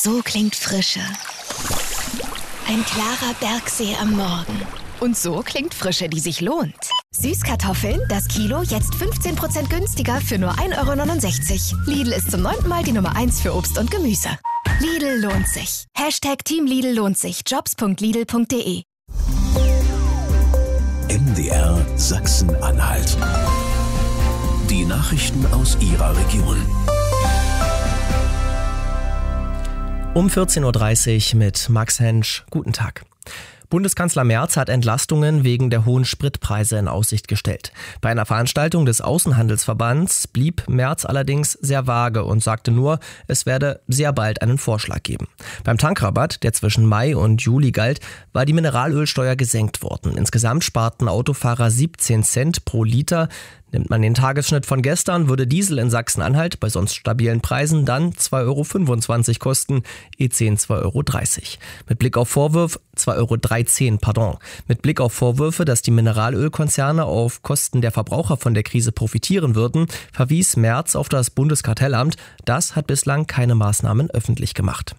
So klingt Frische. Ein klarer Bergsee am Morgen. Und so klingt Frische, die sich lohnt. Süßkartoffeln, das Kilo, jetzt 15% günstiger für nur 1,69 €. Lidl ist zum 9. Mal die Nummer 1 für Obst und Gemüse. Lidl lohnt sich. #Team Lidl lohnt sich. Jobs.lidl.de. MDR Sachsen-Anhalt. Die Nachrichten aus Ihrer Region. Um 14.30 Uhr mit Max Hensch. Guten Tag. Bundeskanzler Merz hat Entlastungen wegen der hohen Spritpreise in Aussicht gestellt. Bei einer Veranstaltung des Außenhandelsverbands blieb Merz allerdings sehr vage und sagte nur, es werde sehr bald einen Vorschlag geben. Beim Tankrabatt, der zwischen Mai und Juli galt, war die Mineralölsteuer gesenkt worden. Insgesamt sparten Autofahrer 17 Cent pro Liter. Nimmt man den Tagesschnitt von gestern, würde Diesel in Sachsen-Anhalt bei sonst stabilen Preisen dann 2,25 € kosten, E10 2,30 €. Mit Blick auf Vorwürfe, 2,13 €, Mit Blick auf Vorwürfe, dass die Mineralölkonzerne auf Kosten der Verbraucher von der Krise profitieren würden, verwies Merz auf das Bundeskartellamt. Das hat bislang keine Maßnahmen öffentlich gemacht.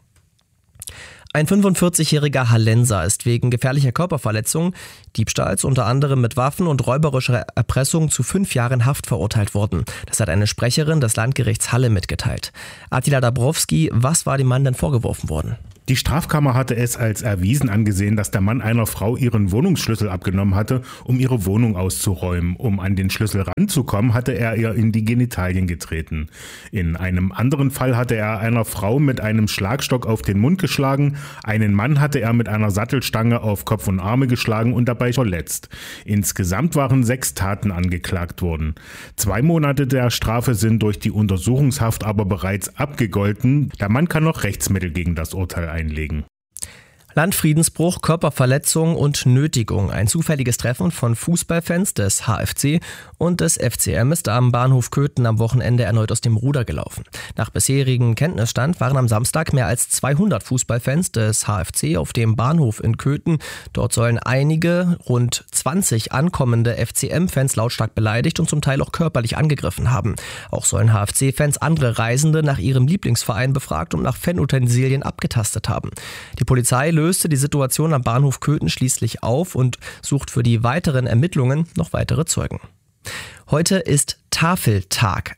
Ein 45-jähriger Hallenser ist wegen gefährlicher Körperverletzung, Diebstahls unter anderem mit Waffen und räuberischer Erpressung zu 5 Jahren Haft verurteilt worden. Das hat eine Sprecherin des Landgerichts Halle mitgeteilt. Attila Dabrowski, was war dem Mann denn vorgeworfen worden? Die Strafkammer hatte es als erwiesen angesehen, dass der Mann einer Frau ihren Wohnungsschlüssel abgenommen hatte, um ihre Wohnung auszuräumen. Um an den Schlüssel ranzukommen, hatte er ihr in die Genitalien getreten. In einem anderen Fall hatte er einer Frau mit einem Schlagstock auf den Mund geschlagen. Einen Mann hatte er mit einer Sattelstange auf Kopf und Arme geschlagen und dabei verletzt. Insgesamt waren 6 Taten angeklagt worden. 2 Monate der Strafe sind durch die Untersuchungshaft aber bereits abgegolten. Der Mann kann noch Rechtsmittel gegen das Urteil einlegen. Landfriedensbruch, Körperverletzung und Nötigung. Ein zufälliges Treffen von Fußballfans des HFC und des FCM ist am Bahnhof Köthen am Wochenende erneut aus dem Ruder gelaufen. Nach bisherigem Kenntnisstand waren am Samstag mehr als 200 Fußballfans des HFC auf dem Bahnhof in Köthen. Dort sollen einige, rund 20 ankommende FCM-Fans lautstark beleidigt und zum Teil auch körperlich angegriffen haben. Auch sollen HFC-Fans andere Reisende nach ihrem Lieblingsverein befragt und nach Fanutensilien abgetastet haben. Die Polizei löste die Situation am Bahnhof Köthen schließlich auf und sucht für die weiteren Ermittlungen noch weitere Zeugen. Heute ist Tafeltag.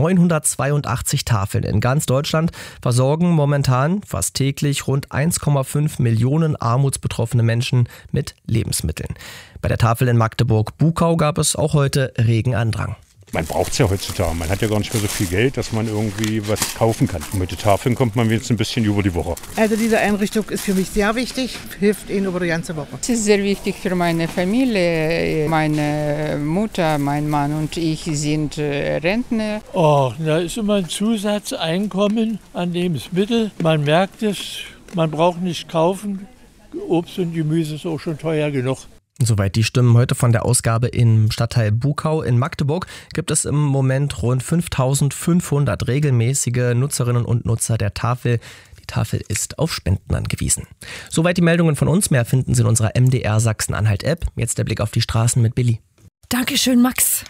982 Tafeln in ganz Deutschland versorgen momentan fast täglich rund 1,5 Millionen armutsbetroffene Menschen mit Lebensmitteln. Bei der Tafel in Magdeburg-Buckau gab es auch heute regen Andrang. Man braucht es ja heutzutage. Man hat ja gar nicht mehr so viel Geld, dass man irgendwie was kaufen kann. Und mit den Tafeln kommt man jetzt ein bisschen über die Woche. Also diese Einrichtung ist für mich sehr wichtig, hilft Ihnen über die ganze Woche. Es ist sehr wichtig für meine Familie. Meine Mutter, mein Mann und ich sind Rentner. Da ist immer ein Zusatzeinkommen an Lebensmitteln. Man merkt es, man braucht nicht kaufen. Obst und Gemüse ist auch schon teuer genug. Soweit die Stimmen heute von der Ausgabe im Stadtteil Buckau. In Magdeburg gibt es im Moment rund 5.500 regelmäßige Nutzerinnen und Nutzer der Tafel. Die Tafel ist auf Spenden angewiesen. Soweit die Meldungen von uns. Mehr finden Sie in unserer MDR Sachsen-Anhalt-App. Jetzt der Blick auf die Straßen mit Billy. Dankeschön, Max.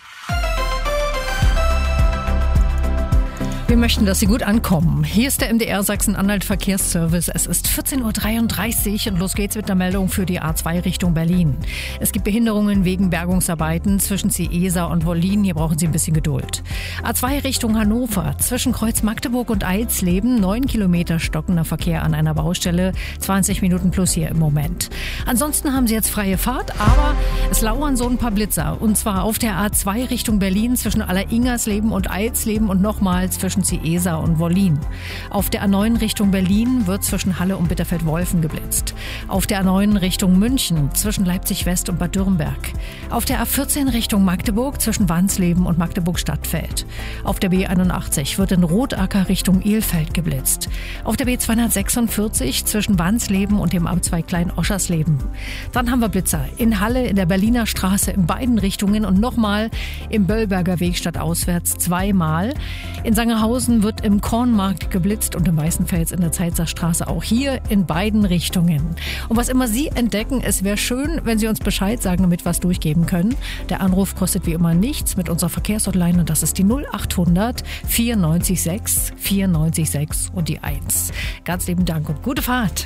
Wir möchten, dass Sie gut ankommen. Hier ist der MDR Sachsen-Anhalt Verkehrsservice. Es ist 14.33 Uhr und los geht's mit einer Meldung für die A2 Richtung Berlin. Es gibt Behinderungen wegen Bergungsarbeiten zwischen Ciesa und Wollin. Hier brauchen Sie ein bisschen Geduld. A2 Richtung Hannover. Zwischen Kreuz Magdeburg und Eilsleben 9 Kilometer stockender Verkehr an einer Baustelle. 20 Minuten plus hier im Moment. Ansonsten haben Sie jetzt freie Fahrt, aber es lauern so ein paar Blitzer. Und zwar auf der A2 Richtung Berlin zwischen Alleringersleben und Eilsleben und nochmal zwischen Ciesa und Wollin. Auf der A9 Richtung Berlin wird zwischen Halle und Bitterfeld-Wolfen geblitzt. Auf der A9 Richtung München zwischen Leipzig-West und Bad Dürrenberg. Auf der A14 Richtung Magdeburg zwischen Wansleben und Magdeburg-Stadtfeld. Auf der B81 wird in Rotacker Richtung Elfeld geblitzt. Auf der B246 zwischen Wansleben und dem Amtsweg Klein-Oschersleben. Dann haben wir Blitzer in Halle, in der Berliner Straße in beiden Richtungen und nochmal im Böllberger Weg stadtauswärts 2-mal. In Sangerhausen Recklinghausen wird im Kornmarkt geblitzt und im Weißenfels in der Zeitserstraße auch hier in beiden Richtungen. Und was immer Sie entdecken, es wäre schön, wenn Sie uns Bescheid sagen, damit wir es durchgeben können. Der Anruf kostet wie immer nichts mit unserer Verkehrshotline und das ist die 0800 94 6 94 6 und die 1. Ganz lieben Dank und gute Fahrt.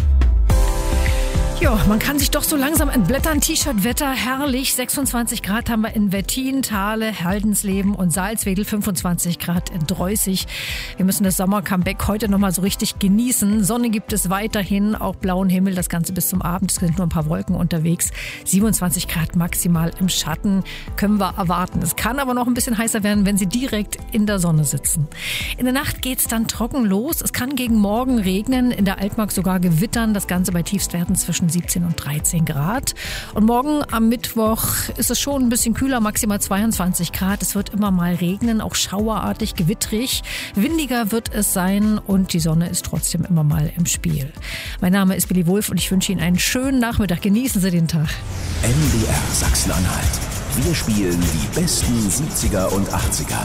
Ja, man kann sich doch so langsam entblättern. T-Shirt-Wetter, herrlich. 26 Grad haben wir in Wettin, Thale, Haldensleben und Salzwedel, 25 Grad in Dreußig. Wir müssen das Sommer-Comeback heute nochmal so richtig genießen. Sonne gibt es weiterhin, auch blauen Himmel, das Ganze bis zum Abend. Es sind nur ein paar Wolken unterwegs. 27 Grad maximal im Schatten können wir erwarten. Es kann aber noch ein bisschen heißer werden, wenn Sie direkt in der Sonne sitzen. In der Nacht geht's dann trocken los. Es kann gegen Morgen regnen, in der Altmark sogar gewittern. Das Ganze bei Tiefstwerten zwischen 17 und 13 Grad. Und morgen am Mittwoch ist es schon ein bisschen kühler, maximal 22 Grad. Es wird immer mal regnen, auch schauerartig, gewittrig. Windiger wird es sein und die Sonne ist trotzdem immer mal im Spiel. Mein Name ist Billy Wulff und ich wünsche Ihnen einen schönen Nachmittag. Genießen Sie den Tag. NDR Sachsen-Anhalt. Wir spielen die besten 70er und 80er.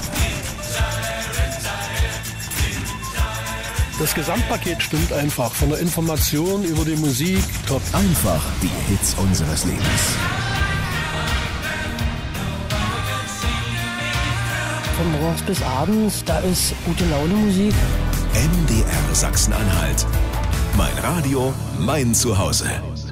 Das Gesamtpaket stimmt einfach. Von der Information über die Musik, top. Einfach die Hits unseres Lebens. Von morgens bis abends, da ist gute Laune Musik. NDR Sachsen-Anhalt. Mein Radio, mein Zuhause.